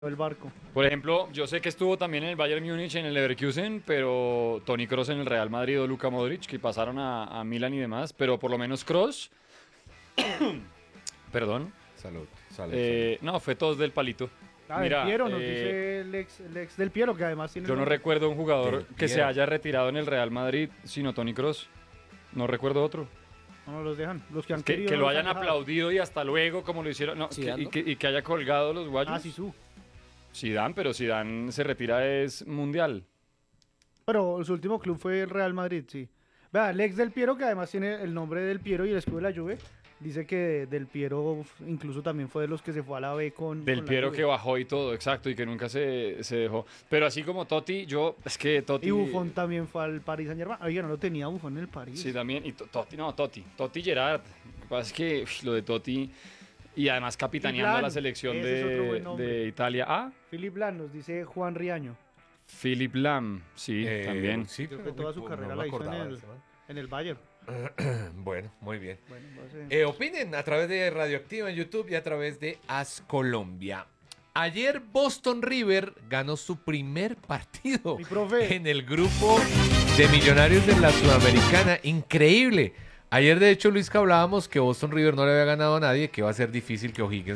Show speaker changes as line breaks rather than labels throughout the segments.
el barco.
Por ejemplo, yo sé que estuvo también en el Bayern Múnich, en el Leverkusen, pero Toni Kroos en el Real Madrid o Luka Modric, que pasaron a Milan y demás, pero por lo menos Kroos, perdón,
Salud.
no, fue todos del palito.
Del
Mira,
Piero, nos dice el ex del Piero, que además tiene...
yo no recuerdo un jugador
Del
que se
Piero.
haya retirado en el Real Madrid sino Toni Kroos. No recuerdo otro.
No nos los dejan. Los que han
Que,
querido
que
no
lo
los
hayan
han dejado.
aplaudido y hasta luego, como lo hicieron. No,
Zidane,
y,
¿no?
que haya colgado los guayos.
Ah, Sisu.
Zidane, pero Zidane se retira es mundial.
Pero su último club fue el Real Madrid, sí. Vea, el ex del Piero, que además tiene el nombre del Piero y el escudo de la Juve, dice que del Piero incluso también fue de los que se fue a la B con
Del
la
Piero
Juve.
que bajó y todo, exacto, y que nunca se dejó. Pero así como Totti, es que Totti...
Y Buffon también fue al Paris Saint-Germain. Oiga, no lo tenía Buffon en el París.
Sí, también, y Totti Gerrard. Lo que pasa es que lo de Totti, y además capitaneando a la
Lam,
selección
ese es otro buen
de
nombre.
Italia. Ah,
Philip Lam, nos dice Juan Riaño.
Philip Lam, sí, también.
Sí,
Creo que toda su carrera
no
la
me
hizo
acordaba
en
de
el,
ese man.
en el Bayern.
Bueno, muy bien.
Bueno, entonces-
Opinen a través de Radioactiva en YouTube y a través de As Colombia. Ayer Boston River ganó su primer partido
Mi profe.
en el grupo de Millonarios de la Sudamericana. Increíble. Ayer, de hecho, Luis, que hablábamos que Boston River no le había ganado a nadie, que iba a ser difícil que O'Higgins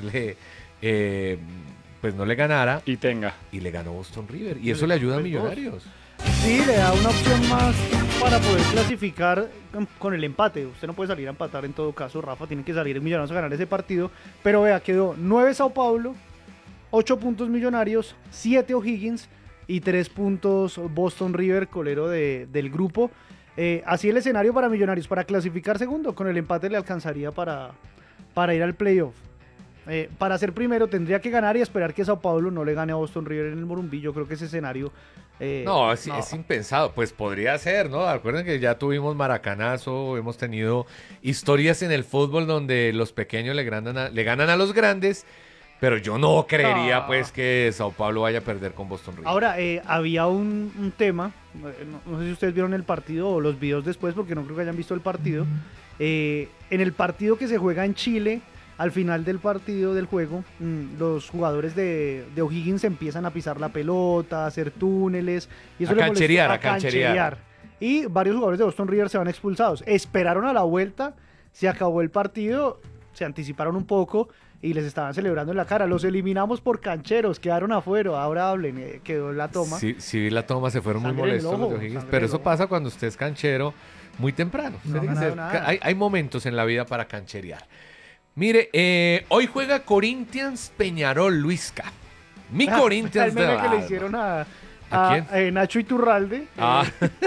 pues no le ganara.
Y tenga.
Y le ganó Boston River. Y eso le ayuda a
Pues,
Millonarios.
Sí, le da una opción más para poder clasificar con el empate. Usted no puede salir a empatar en todo caso, Rafa. Tiene que salir en Millonarios a ganar ese partido. Pero vea, quedó 9 Sao Paulo, 8 puntos Millonarios, 7 O'Higgins y 3 puntos Boston River, colero del grupo. Así el escenario para Millonarios, para clasificar segundo, con el empate le alcanzaría para ir al playoff. Para ser primero tendría que ganar y esperar que Sao Paulo no le gane a Boston River en el Morumbí. Yo creo que ese escenario...
No, es impensado. Pues podría ser, ¿no? Acuerden que ya tuvimos maracanazo, hemos tenido historias en el fútbol donde los pequeños le ganan a los grandes, pero yo no creería,
No.
pues, que Sao Paulo vaya a perder con Boston River.
Ahora, había un tema, no sé si ustedes vieron el partido o los videos después, porque no creo que hayan visto el partido. En el partido que se juega en Chile, al final del partido del juego, los jugadores de O'Higgins empiezan a pisar la pelota, a hacer túneles. Y eso
A
le molestó-
cancherear,
a
a cancherear.
Y varios jugadores de Boston River se van expulsados. Esperaron a la vuelta, se acabó el partido, se anticiparon un poco y les estaban celebrando en la cara. Los eliminamos por cancheros, quedaron afuera. Ahora hablen, quedó la toma.
Sí, sí, la toma, se fueron muy
Sangre en el
molestos los
ojo,
de O'Higgins,
sangre
pero
en el
eso
ojo.
pasa cuando usted es canchero muy temprano.
No ha
Tiene que
ganado
ser-
nada.
hay momentos en la vida para cancherear. Mire, hoy juega Corinthians Peñarol, Luisca. Mi Corinthians
El
de
meme que le
alma.
hicieron a
quién?
Nacho Iturralde,
Ah,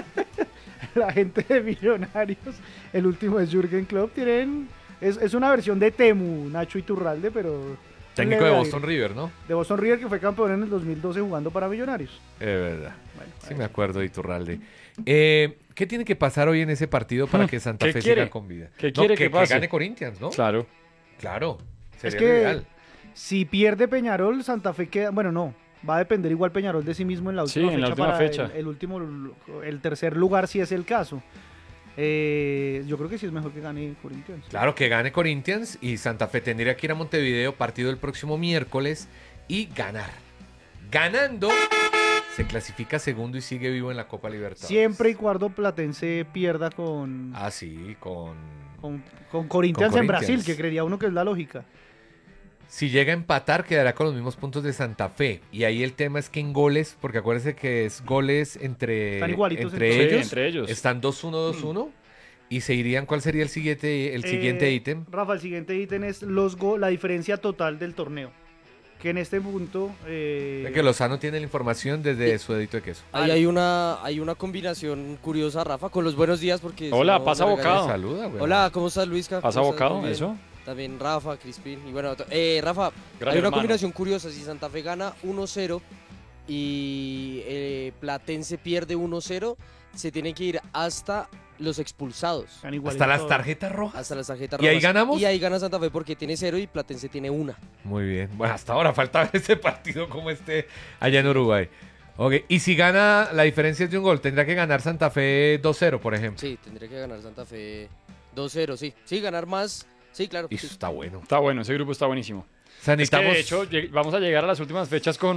la gente de Millonarios. El último es Jürgen Klopp. Es una versión de Temu, Nacho Iturralde, pero...
técnico de
leve
Boston
aire.
River, ¿no?
De Boston River, que fue campeón en el 2012 jugando para Millonarios.
Es verdad.
Bueno,
Sí me acuerdo de Iturralde. ¿Qué tiene que pasar hoy en ese partido para que Santa
¿Qué
Fe
quiere?
siga con vida?
¿Qué
No,
quiere que pase?
gane Corinthians, ¿no?
Claro.
Claro.
Es
Sería
que
lo ideal.
si pierde Peñarol, Santa Fe queda... Bueno, no. Va a depender igual Peñarol de sí mismo en la
Sí,
última
en la
fecha.
última
para
fecha.
El tercer lugar, si es el caso. Yo creo que sí es mejor que gane Corinthians.
Claro, que gane Corinthians y Santa Fe tendría que ir a Montevideo, partido el próximo miércoles, y ganar. Ganando, se clasifica segundo y sigue vivo en la Copa Libertadores.
Siempre y cuando Platense pierda con,
Ah, sí,
con Corinthians
con
en
Corinthians.
Brasil, que creería uno que es la lógica.
Si llega a empatar, quedará con los mismos puntos de Santa Fe. Y ahí el tema es que en goles, porque acuérdense que es goles entre,
Están igualitos
entre
entonces.
Sí,
ellos.
entre ellos.
Están 2-1, 2-1. Y se irían, ¿cuál sería el siguiente ítem?
Rafa, el siguiente ítem es la diferencia total del torneo. Que en este punto...
De que Lozano tiene la información desde su dedito de queso.
Ahí hay una combinación curiosa, Rafa, con los buenos días porque...
Hola,
si no,
pasa
me
bocado.
regañas.
Saluda, güey.
Hola, ¿cómo estás, Luisca?
¿Pasa
¿Cómo estás?
bocado?
Muy bien.
¿Eso?
También Rafa, Crispín. Y bueno, Rafa,
Gran
hay una
hermano.
combinación curiosa. Si Santa Fe gana 1-0 y Platense pierde 1-0, se tiene que ir hasta los expulsados.
están igualitos
Hasta las
todos.
tarjetas rojas.
Hasta las tarjetas
¿Y ahí
rojas.
ganamos?
Y ahí gana Santa Fe porque tiene 0 y Platense tiene 1.
Muy bien. Bueno, hasta ahora falta ver ese partido como esté allá en Uruguay. Ok, y si gana, la diferencia es de un gol, tendrá que ganar Santa Fe 2-0, por ejemplo.
Sí, tendría que ganar Santa Fe 2-0, sí. Sí, ganar más. Sí, claro.
Y eso
Sí.
está bueno.
Está bueno, ese grupo está buenísimo.
sea,
Es que,
necesitamos...
de hecho, vamos a llegar a las últimas fechas con